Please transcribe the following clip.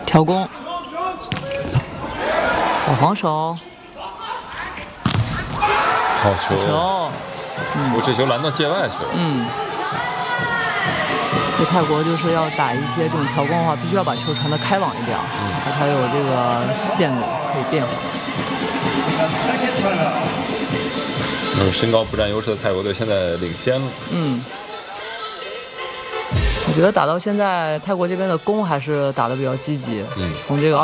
调攻，好防守， 好球！这球拦到界外去了。 这泰国就是要打一些这种调攻的话，必须要把球传得开网一点，它才有这个线路可以变化。 身高不占优势的泰国队现在领先了。 我觉得打到现在，泰国这边的攻还是打得比较积极。从这个